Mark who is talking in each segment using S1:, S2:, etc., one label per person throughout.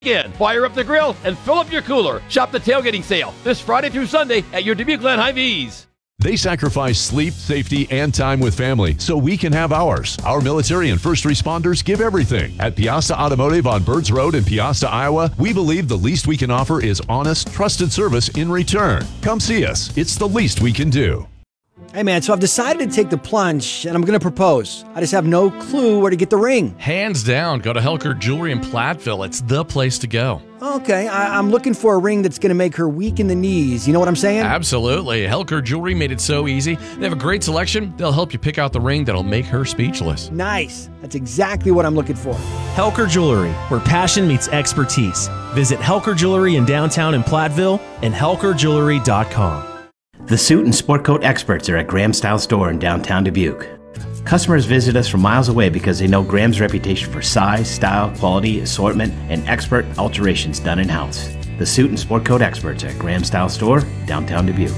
S1: Again, fire up the grill and fill up your cooler. Shop the tailgating sale this Friday through Sunday at your Dubuque Land Hy-Vees.
S2: They sacrifice sleep, safety, and time with family so we can have ours. Our military and first responders give everything. At Piasta Automotive on Birds Road in Piasta, Iowa, we believe the least we can offer is honest, trusted service in return. Come see us. It's the least we can do.
S3: Hey, man, so I've decided to take the plunge, and I'm going to propose. I just have no clue where to get the ring.
S4: Hands down, go to Helker Jewelry in Platteville. It's the place to go.
S3: Okay, I'm looking for a ring that's going to make her weak in the knees. You know what I'm saying?
S4: Absolutely. Helker Jewelry made it so easy. They have a great selection. They'll help you pick out the ring that'll make her speechless.
S3: Nice. That's exactly what I'm looking for.
S5: Helker Jewelry, where passion meets expertise. Visit Helker Jewelry in downtown in Platteville and helkerjewelry.com.
S6: The suit and sport coat experts are at Graham Style Store in downtown Dubuque. Customers visit us from miles away because they know Graham's reputation for size, style, quality, assortment, and expert alterations done in-house. The suit and sport coat experts at Graham Style Store, downtown Dubuque.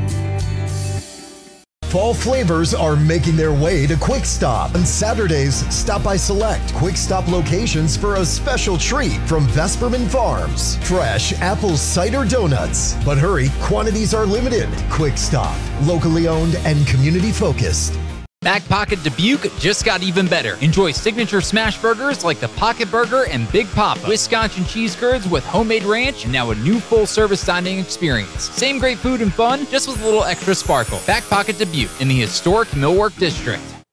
S7: Fall flavors are making their way to Quick Stop. On Saturdays, stop by select Quick Stop locations for a special treat from Vesperman Farms. Fresh apple cider donuts. But hurry, quantities are limited. Quick Stop, locally owned and community focused.
S8: Back Pocket Dubuque just got even better. Enjoy signature smash burgers like the Pocket Burger and Big Papa, Wisconsin cheese curds with homemade ranch, and now a new full-service dining experience. Same great food and fun, just with a little extra sparkle. Back Pocket Dubuque in the historic Millwork District.